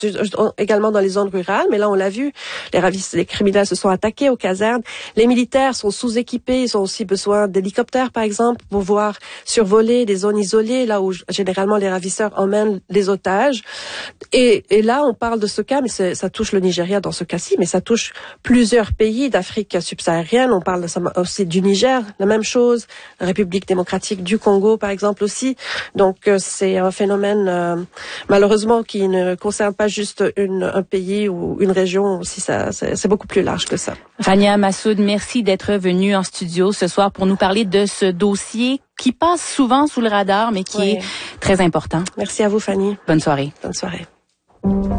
également dans les zones rurales, mais là on l'a vu, les criminels se sont attaqués aux casernes. Les militaires sont sous-équipés, ils ont aussi besoin d'hélicoptères par exemple pour pouvoir survoler des zones isolées, là où généralement les ravisseurs emmènent les otages. Et là on parle de ce cas, mais ça touche le Nigeria dans ce cas-ci, mais ça touche plusieurs pays d'Afrique subsaharienne. On parle aussi du Niger, la même chose, la République démocratique du Congo par exemple aussi. Donc c'est un phénomène malheureusement qui ne concerne pas juste un pays ou une région aussi, c'est beaucoup plus large que ça. Rania Massoud, merci d'être venue en studio ce soir pour nous parler de ce dossier qui passe souvent sous le radar mais qui est très important. Merci à vous Fanny. Bonne soirée. Bonne soirée.